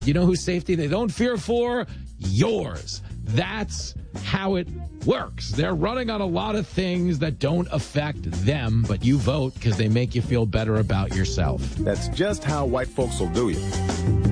You know whose safety they don't fear for? Yours. That's how it works. They're running on a lot of things that don't affect them, but you vote because they make you feel better about yourself. That's just how white folks will do you.